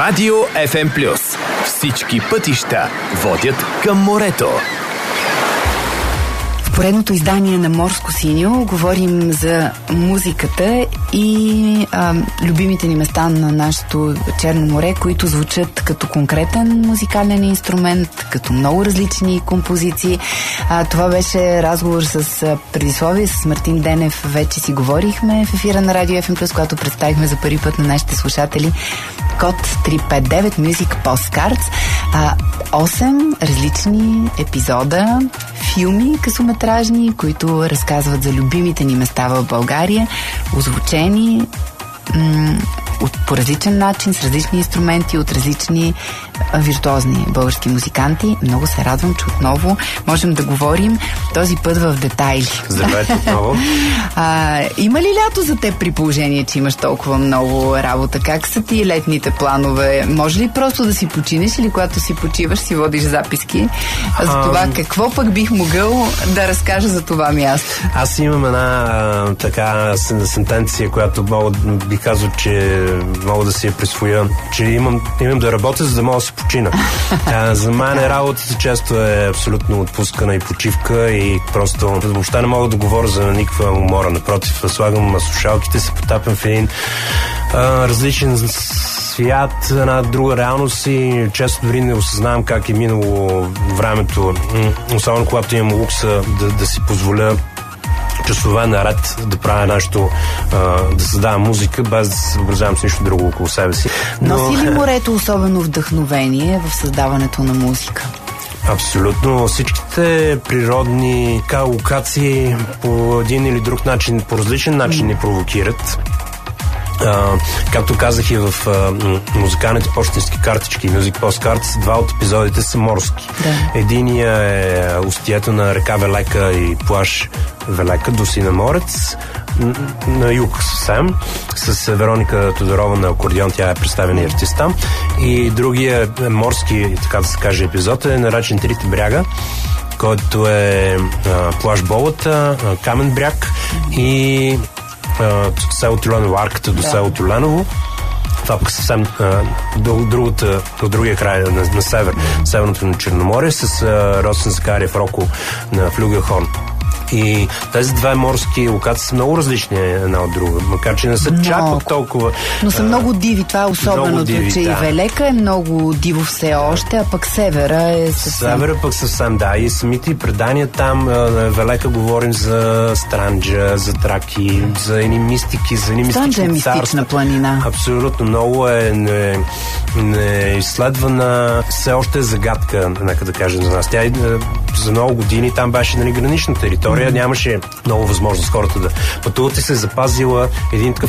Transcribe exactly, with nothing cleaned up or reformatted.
Радио Еф Ем Плюс. Всички пътища водят към морето. В поредното издание на Морско синьо говорим за музиката и а, любимите ни места на нашето Черно море, които звучат като конкретен музикален инструмент, като много различни композиции. А, това беше разговор с а, предисловие, с Мартин Денев. Вече си говорихме в ефира на Радио Еф Ем Плюс, когато представихме за първи път на нашите слушатели код три пет девет Music Postcards. А, осем различни епизода, филми късометражни, които разказват за любимите ни места в България, озвучени м- от, по различен начин, с различни инструменти, от различни а, виртуозни български музиканти. Много се радвам, че отново можем да говорим този път в детайли. Здравейте отново. А, има ли лято за теб при положение, че имаш толкова много работа? Как са ти летните планове? Може ли просто да си починеш или когато си почиваш, си водиш записки за това какво пък бих могъл да разкажа за това място? Аз имам една а, така сентенция, която мога, би казал, че мога да си я присвоя, че имам, имам да работя, за да мога да се почина. А, за мен работата често е абсолютно отпускана и почивка и просто въобще не мога да говоря за никаква умора. Напротив, слагам слушалките, се потапям в един а, различен свят, една друга реалност и често дори не осъзнавам как е минало времето, особено когато имам лукса да, да си позволя часове наред да правя нещо, а, да създавам музика, без да се съобразявам с нищо друго около себе си. Но... Носи ли морето особено вдъхновение в създаването на музика? Абсолютно. Всичките природни така, локации по един или друг начин, по различен начин ни провокират. Uh, както казах и в uh, музикалните почтенски картички, Music Postcards, два от епизодите са морски. Да. Единия е устието на река Велека и плаж Велека до Синаморец, на юг съвсем, с Вероника Тодорова на акордеон, тя е представена и артист там. И другия морски, така да се каже, епизод е наречен Трите бряга, който е uh, плаж Болата, uh, Камен бряг и село Тюленово, арката до да. село Тюленово. Това пък съвсем а, до, другата, до другия край на, на север, северното на Черноморие, с а, Росен Закариев Роко на Флюгелхорн. И тези две морски локации са много различни една от друга, макар че не са чак пък толкова. Но са а, много диви, това е особеното, диви, че да. И Велека е много диво все още, а пък севера е съвсем... Севера пък съвсем, да. И самите предания там, на Велека говорим за Странджа, за Траки, за едни мистики, за едни мистични царства. Странджа е мистична планина. Абсолютно. Много е не, не изследвана, все още е загадка, нека да кажем за нас. Тя е, за много години там беше, нали, гранична територия. Нямаше много възможност хората да пътуват и се е запазила един такъв